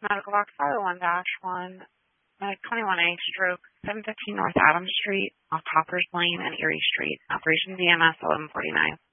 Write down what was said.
Medical box 501-1, Medic 21A, stroke 715 North Adams Street, off Hoppers Lane and Erie Street. Operations EMS 1149.